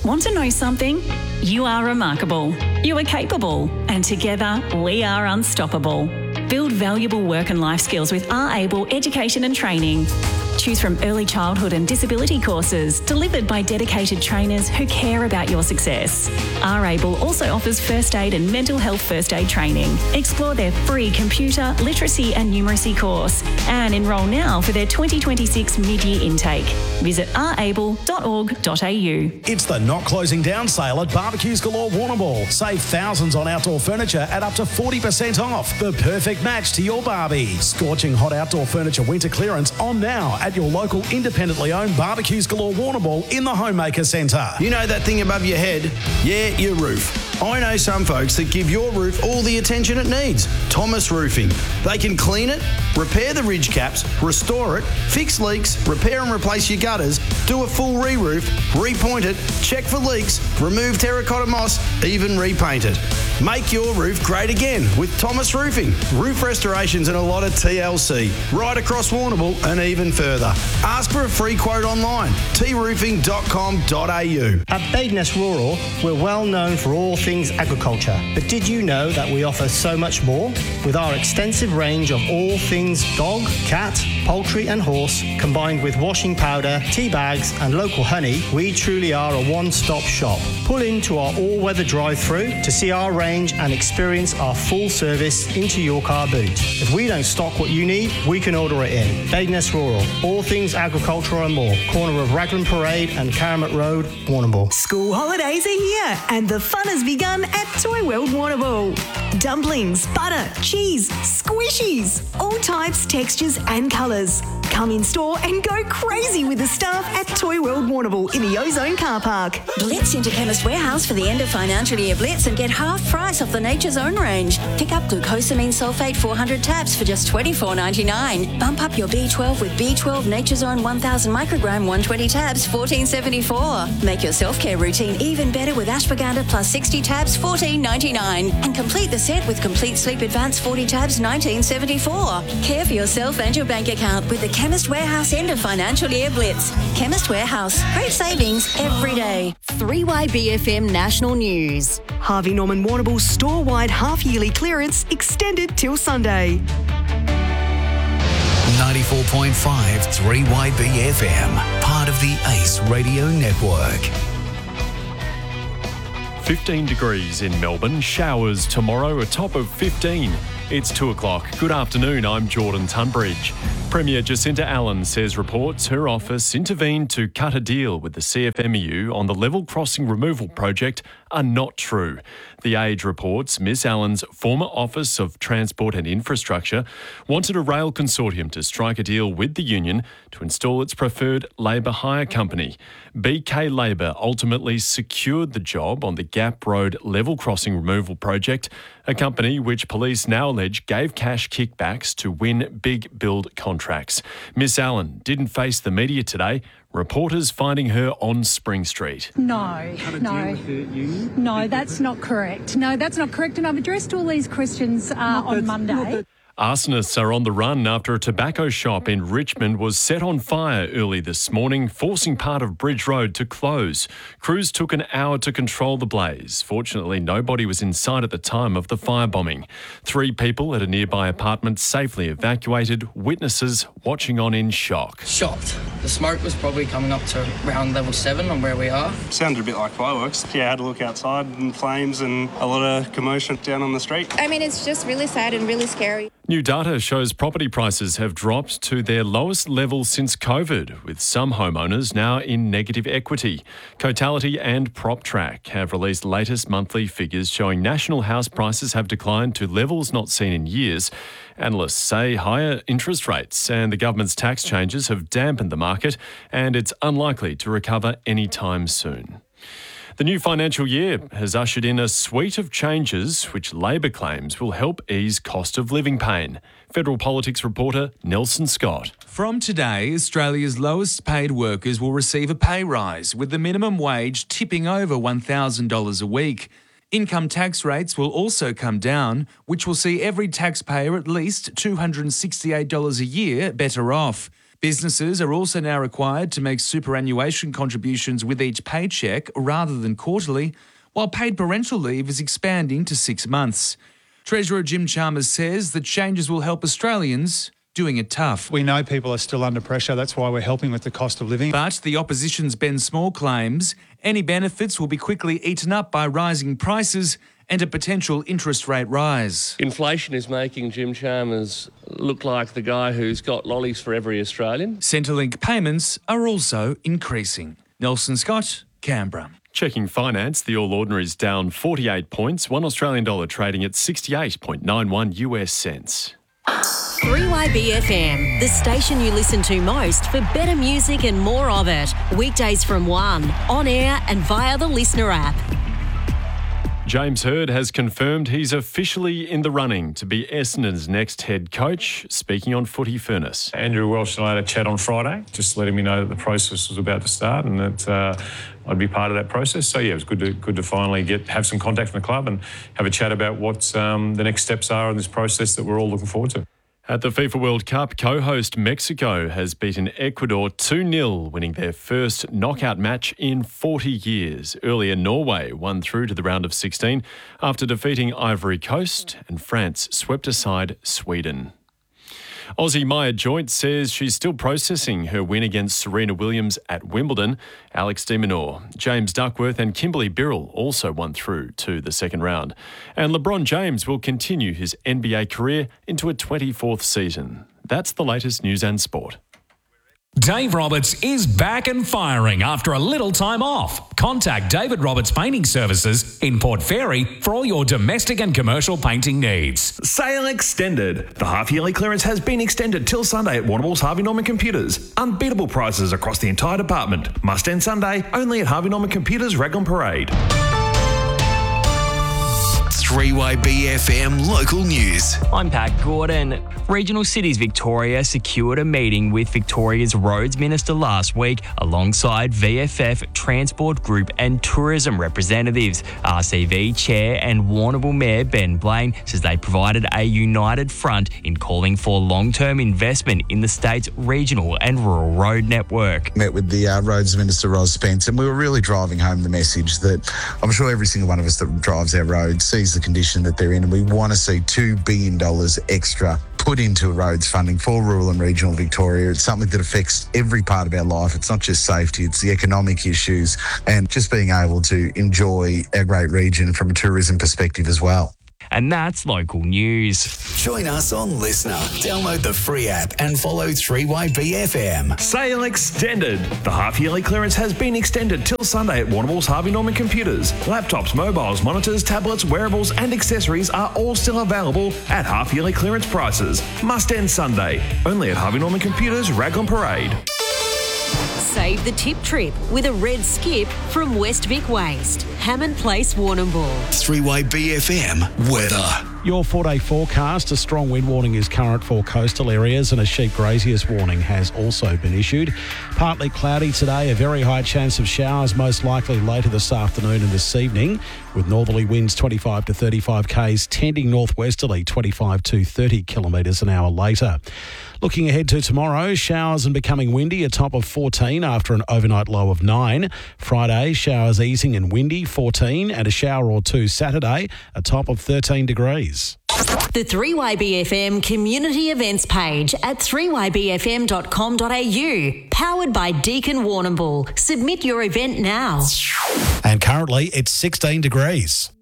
Want to know something? You are remarkable. You are capable. And together, we are unstoppable. Build valuable work and life skills with R-Able Education and Training. Choose from early childhood and disability courses delivered by dedicated trainers who care about your success. R-Able also offers first aid and mental health first aid training. Explore their free computer, literacy and numeracy course and enrol now for their 2026 mid-year intake. Visit rable.org.au. It's the not closing down sale at Barbecues Galore Warrnambool. Save thousands on outdoor furniture at up to 40% off. The perfect match to your Barbie. Scorching hot outdoor furniture winter clearance on now at your local independently owned Barbecues Galore Warrnambool in the Homemaker Centre. You know that thing above your head? Yeah, your roof. I know some folks that give your roof all the attention it needs. Thomas Roofing. They can clean it, repair the ridge caps, restore it, fix leaks, repair and replace your gutters, do a full re-roof, repoint it, check for leaks, remove terracotta moss, even repaint it. Make your roof great again with Thomas Roofing. Roof restorations and a lot of TLC. Right across Warrnambool and even further. Ask for a free quote online. troofing.com.au. At Badeness Rural, we're well known for all things agriculture. But did you know that we offer so much more? With our extensive range of all things dog, cat, poultry and horse, combined with washing powder, tea bags and local honey, we truly are a one-stop shop. Pull into our all-weather drive-through to see our range and experience our full service into your car boot. If we don't stock what you need, we can order it in. Badeness Rural, all things agricultural and more. Corner of Raglan Parade and Caramat Road, Warrnambool. School holidays are here and the fun has begun at Toy World Warrnambool. Dumplings, butter, cheese, squishies, all types, textures and colours. Come in store and go crazy with the staff at Toy World Warrnambool in the Ozone car park. Blitz into Chemist Warehouse for the end of financial year Blitz and get half price off the Nature's Own range. Pick up glucosamine sulfate 400 tabs for just $24.99. Bump up your B12 with B12 Nature's Own 1000 microgram 120 tabs, $14.74. Make your self-care routine even better with ashwagandha plus 60 tabs, $14.99. And complete the set with Complete Sleep Advance 40 tabs, $19.74. Care for yourself and your bank account with the Chemist Warehouse end of financial year Blitz. Chemist Warehouse. Great savings every day. 3YBFM National News. Harvey Norman Warrnambool's store-wide half-yearly clearance extended till Sunday. 94.5 3YBFM, part of the Ace Radio Network. 15 degrees in Melbourne, showers tomorrow, a top of 15. It's 2 o'clock. Good afternoon, I'm Jordan Tunbridge. Premier Jacinta Allen says reports her office intervened to cut a deal with the CFMEU on the level crossing removal project are not true. The Age reports Miss Allen's former Office of Transport and Infrastructure wanted a rail consortium to strike a deal with the union to install its preferred Labor hire company. BK Labor ultimately secured the job on the Gap Road level crossing removal project, a company which police now allege gave cash kickbacks to win big build contracts. Miss Allen didn't face the media today. Reporters finding her on Spring Street. No, that's not correct. No, that's not correct. And I've addressed all these questions on Monday. Arsonists are on the run after a tobacco shop in Richmond was set on fire early this morning, forcing part of Bridge Road to close. Crews took an hour to control the blaze. Fortunately, nobody was inside at the time of the firebombing. 3 people at a nearby apartment safely evacuated, witnesses watching on in shock. Shocked. The smoke was probably coming up to around level 7 on where we are. Sounded a bit like fireworks. Yeah, I had to look outside and flames and a lot of commotion down on the street. I mean, it's just really sad and really scary. New data shows property prices have dropped to their lowest level since COVID, with some homeowners now in negative equity. Cotality and PropTrack have released latest monthly figures showing national house prices have declined to levels not seen in years. Analysts say higher interest rates and the government's tax changes have dampened the market, and it's unlikely to recover anytime soon. The new financial year has ushered in a suite of changes which Labor claims will help ease cost of living pain. Federal politics reporter Nelson Scott. From today, Australia's lowest paid workers will receive a pay rise, with the minimum wage tipping over $1,000 a week. Income tax rates will also come down, which will see every taxpayer at least $268 a year better off. Businesses are also now required to make superannuation contributions with each paycheck rather than quarterly, while paid parental leave is expanding to 6 months. Treasurer Jim Chalmers says the changes will help Australians doing it tough. We know people are still under pressure. That's why we're helping with the cost of living. But the opposition's Ben Small claims any benefits will be quickly eaten up by rising prices and a potential interest rate rise. Inflation is making Jim Chalmers look like the guy who's got lollies for every Australian. Centrelink payments are also increasing. Nelson Scott, Canberra. Checking finance, the All Ordinary's down 48 points, $1 Australian trading at 68.91 US cents. 3YBFM, the station you listen to most for better music and more of it. Weekdays from 1, on air and via the Listener app. James Hird has confirmed he's officially in the running to be Essendon's next head coach, speaking on Footy Furnace. Andrew Welsh and I had a chat on Friday, just letting me know that the process was about to start and that I'd be part of that process. So, yeah, it was good to finally have some contact from the club and have a chat about what the next steps are in this process that we're all looking forward to. At the FIFA World Cup, co-host Mexico has beaten Ecuador 2-0, winning their first knockout match in 40 years. Earlier, Norway won through to the round of 16 after defeating Ivory Coast, and France swept aside Sweden. Aussie Maya Joint says she's still processing her win against Serena Williams at Wimbledon. Alex de Minaur, James Duckworth and Kimberly Birrell also won through to the second round. And LeBron James will continue his NBA career into a 24th season. That's the latest news and sport. Dave Roberts is back and firing after a little time off. Contact David Roberts Painting Services in Port Fairy for all your domestic and commercial painting needs. Sale extended. The half-yearly clearance has been extended till Sunday at Warrnambool's Harvey Norman Computers. Unbeatable prices across the entire department. Must end Sunday only at Harvey Norman Computers, Raglan Parade. 3YBFM Local News. I'm Pat Gordon. Regional Cities Victoria secured a meeting with Victoria's Roads Minister last week alongside VFF, Transport Group and tourism representatives. RCV Chair and Warrnambool Mayor Ben Blaine says they provided a united front in calling for long-term investment in the state's regional and rural road network. Met with the Roads Minister Ros Spence and we were really driving home the message that I'm sure every single one of us that drives our roads sees the condition that they're in, and we want to see $2 billion extra put into roads funding for rural and regional Victoria. It's something that affects every part of our life. It's not just safety, it's the economic issues and just being able to enjoy our great region from a tourism perspective as well. And that's local news. Join us on Listener. Download the free app and follow 3YBFM. Sale extended. The half-yearly clearance has been extended till Sunday at Warrnambool's Harvey Norman Computers. Laptops, mobiles, monitors, tablets, wearables and accessories are all still available at half-yearly clearance prices. Must end Sunday. Only at Harvey Norman Computers, Raglan Parade. Save the tip trip with a red skip from West Vic Waste. Hammond Place, Warrnambool. 3YBFM weather. Your 4-day forecast, a strong wind warning is current for coastal areas and a sheep graziers warning has also been issued. Partly cloudy today, a very high chance of showers most likely later this afternoon and this evening, with northerly winds 25 to 35 k's tending northwesterly 25 to 30 kilometres an hour later. Looking ahead to tomorrow, showers and becoming windy, a top of 14 after an overnight low of 9. Friday, showers easing and windy, 14, and a shower or two Saturday, a top of 13 degrees. The 3YBFM community events page at 3ybfm.com.au. Powered by Deakin Warrnambool. Submit your event now. And currently it's 16 degrees.